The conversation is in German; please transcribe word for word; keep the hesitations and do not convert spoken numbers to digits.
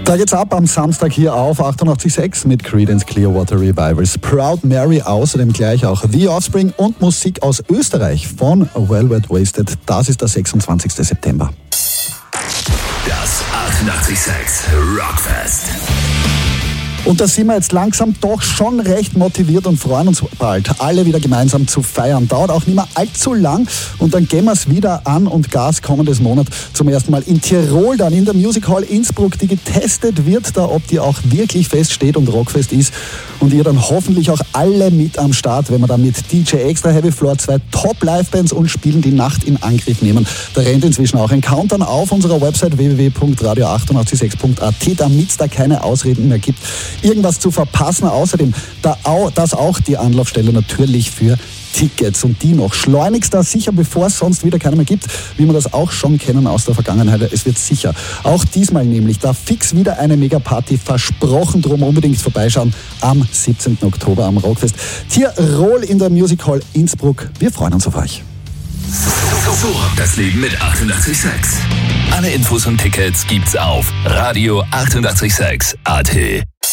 Da geht's ab am Samstag hier auf achtundachtzig Komma sechs mit Creedence Clearwater Revivals, Proud Mary, außerdem gleich auch The Offspring und Musik aus Österreich von Velvet Wasted. Das ist der sechsundzwanzigster September. Das achtundachtzig Komma sechs Rockfest. Und da sind wir jetzt langsam doch schon recht motiviert und freuen uns bald, alle wieder gemeinsam zu feiern. Dauert auch nicht mehr allzu lang und dann gehen wir es wieder an und Gas kommendes Monat zum ersten Mal in Tirol, dann in der Music Hall Innsbruck, die getestet wird, da ob die auch wirklich feststeht und rockfest ist. Und ihr dann hoffentlich auch alle mit am Start, wenn wir dann mit D J Extra, Heavy Floor, zwei Top-Live-Bands und Spielen die Nacht in Angriff nehmen. Da rennt inzwischen auch ein Countdown auf unserer Website w w w punkt radio achtundachtzig sechs punkt a t, damit es da keine Ausreden mehr gibt, irgendwas zu verpassen. Außerdem, da auch, das auch die Anlaufstelle natürlich für Tickets und die noch schleunigst da sicher, bevor es sonst wieder keine mehr gibt, wie wir das auch schon kennen aus der Vergangenheit. Es wird sicher auch diesmal nämlich da fix wieder eine Megaparty versprochen, drum unbedingt vorbeischauen am siebzehnten Oktober am Rockfest Tirol in der Music Hall Innsbruck. Wir freuen uns auf euch. So das Leben mit achtundachtzig Komma sechs. Alle Infos und Tickets gibt's auf radio achtundachtzig Komma sechs punkt a t.